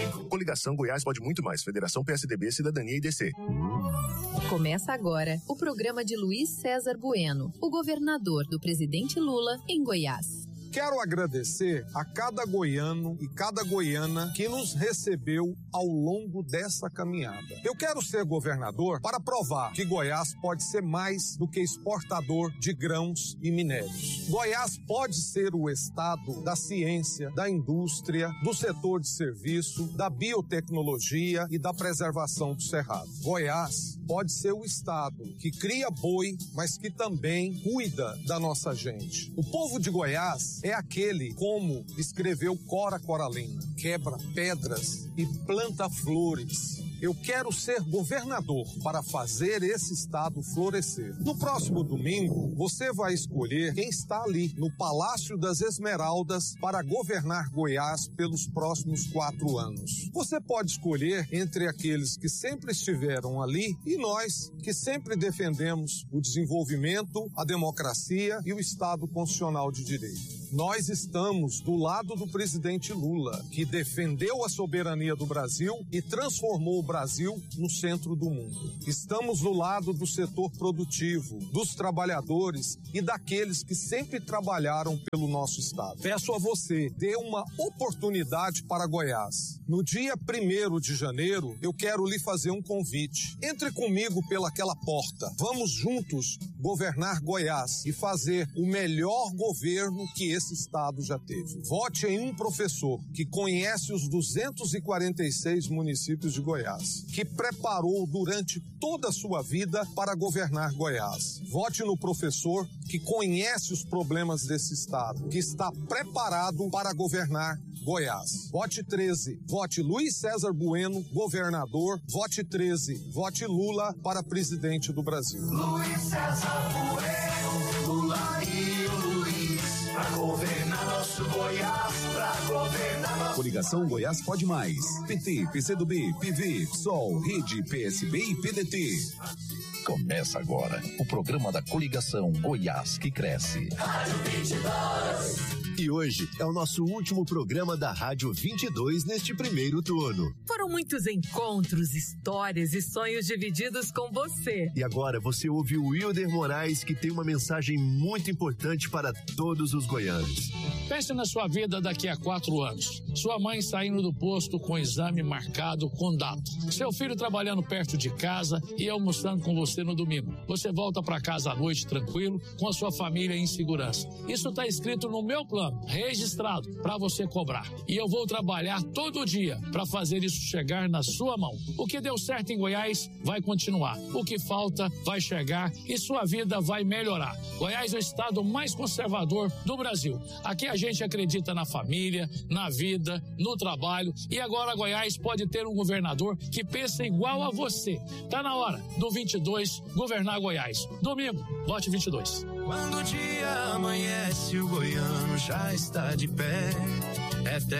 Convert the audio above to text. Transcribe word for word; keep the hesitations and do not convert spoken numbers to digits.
Coligação Goiás pode muito mais. Federação P S D B, Cidadania e D C. Começa agora o programa de Luiz César Bueno, o governador do presidente Lula em Goiás. Quero agradecer a cada goiano e cada goiana que nos recebeu ao longo dessa caminhada. Eu quero ser governador para provar que Goiás pode ser mais do que exportador de grãos e minérios. Goiás pode ser o estado da ciência, da indústria, do setor de serviço, da biotecnologia e da preservação do cerrado. Goiás pode ser o estado que cria boi, mas que também cuida da nossa gente. O povo de Goiás é aquele, como escreveu Cora Coralina, quebra pedras e planta flores. Eu quero ser governador para fazer esse estado florescer. No próximo domingo, você vai escolher quem está ali, no Palácio das Esmeraldas, para governar Goiás pelos próximos quatro anos. Você pode escolher entre aqueles que sempre estiveram ali e nós, que sempre defendemos o desenvolvimento, a democracia e o Estado constitucional de direito. Nós estamos do lado do presidente Lula, que defendeu a soberania do Brasil e transformou o Brasil no centro do mundo. Estamos do lado do setor produtivo, dos trabalhadores e daqueles que sempre trabalharam pelo nosso estado. Peço a você, dê uma oportunidade para Goiás. No dia primeiro de janeiro, eu quero lhe fazer um convite. Entre comigo pelaquela porta. Vamos juntos governar Goiás e fazer o melhor governo que esse estado já teve. Vote em um professor que conhece os duzentos e quarenta e seis municípios de Goiás, que preparou durante toda a sua vida para governar Goiás. Vote no professor que conhece os problemas desse estado, que está preparado para governar Goiás. Vote treze, vote Luiz César Bueno, governador. Vote treze, vote Lula para presidente do Brasil. Luiz César Bueno, Lula e o Luiz, pra governar nosso Goiás, pra governar nosso... Coligação Goiás pode mais. P T, P C do B, P V, P SOL, Rede, P S B e P D T. Começa agora o programa da Coligação Goiás que cresce. Rádio vinte e dois. E hoje é o nosso último programa da Rádio vinte e dois neste primeiro turno. Foram muitos encontros, histórias e sonhos divididos com você. E agora você ouve o Wilder Moraes, que tem uma mensagem muito importante para todos os goianos. Pense na sua vida daqui a quatro anos. Sua mãe saindo do posto com o exame marcado com data. Seu filho trabalhando perto de casa e almoçando com você no domingo. Você volta para casa à noite tranquilo, com a sua família em segurança. Isso está escrito no meu plano, registrado, para você cobrar. E eu vou trabalhar todo dia para fazer isso chegar na sua mão. O que deu certo em Goiás vai continuar. O que falta vai chegar e sua vida vai melhorar. Goiás é o estado mais conservador do Brasil. Aqui a gente acredita na família, na vida, no trabalho. E agora Goiás pode ter um governador que pensa igual a você. Tá na hora do vinte e dois governar Goiás. Domingo, vote vinte e dois. Quando o dia amanhece, o goiano já está de pé. É